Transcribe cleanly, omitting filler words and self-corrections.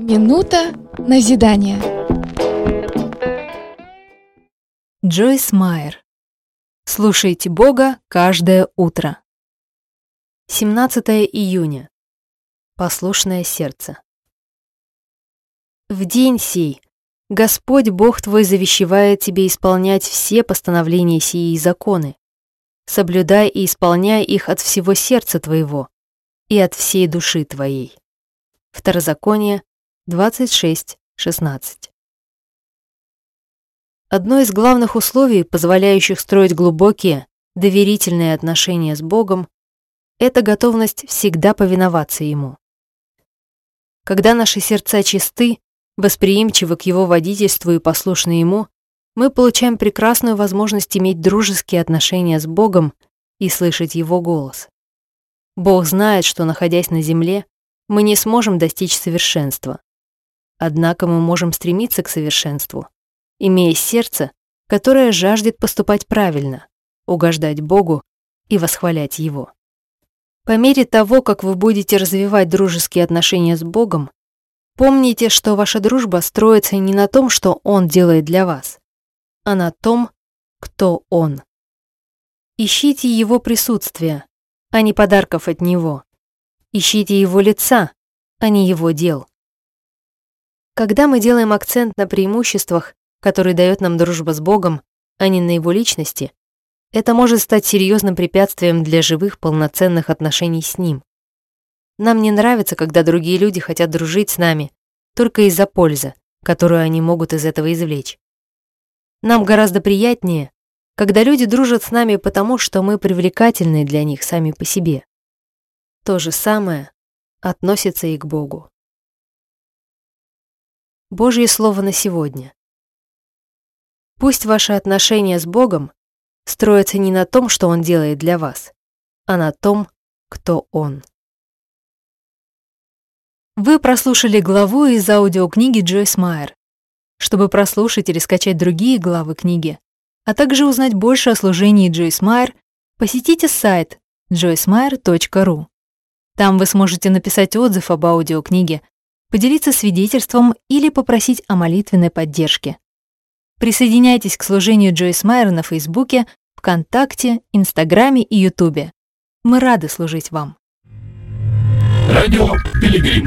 Минута назидания. Джойс Майер. Слушайте Бога каждое утро. 17 июня. Послушное сердце. В день сей Господь Бог твой завещевает тебе исполнять все постановления сии и законы. Соблюдай и исполняй их от всего сердца твоего и от всей души твоей. Второзаконие 26:16. Одно из главных условий, позволяющих строить глубокие, доверительные отношения с Богом, это готовность всегда повиноваться Ему. Когда наши сердца чисты, восприимчивы к Его водительству и послушны Ему, мы получаем прекрасную возможность иметь дружеские отношения с Богом и слышать Его голос. Бог знает, что, находясь на земле, мы не сможем достичь совершенства. Однако мы можем стремиться к совершенству, имея сердце, которое жаждет поступать правильно, угождать Богу и восхвалять Его. По мере того, как вы будете развивать дружеские отношения с Богом, помните, что ваша дружба строится не на том, что Он делает для вас, а на том, кто Он. Ищите Его присутствия, а не подарков от Него. Ищите Его лица, а не Его дел. Когда мы делаем акцент на преимуществах, которые дает нам дружба с Богом, а не на Его личности, это может стать серьезным препятствием для живых, полноценных отношений с Ним. Нам не нравится, когда другие люди хотят дружить с нами только из-за пользы, которую они могут из этого извлечь. Нам гораздо приятнее, когда люди дружат с нами потому, что мы привлекательны для них сами по себе. То же самое относится и к Богу. Божье слово на сегодня. Пусть ваши отношения с Богом строятся не на том, что Он делает для вас, а на том, кто Он. Вы прослушали главу из аудиокниги Джойс Майер. Чтобы прослушать или скачать другие главы книги, а также узнать больше о служении Джойс Майер, посетите сайт joycemeyer.ru. Там вы сможете написать отзыв об аудиокниге, поделиться свидетельством или попросить о молитвенной поддержке. Присоединяйтесь к служению Джойс Майер на Фейсбуке, ВКонтакте, Инстаграме и Ютубе. Мы рады служить вам. Радио Пилигрим.